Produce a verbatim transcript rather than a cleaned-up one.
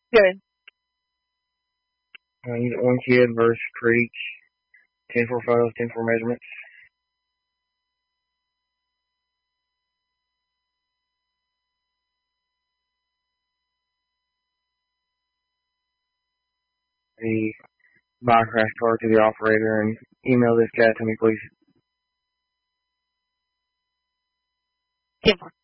Good. I need one kid versus Creek. ten four photos, ten four measurements. The buy a crash card to the operator and email this guy to me, please. ten four.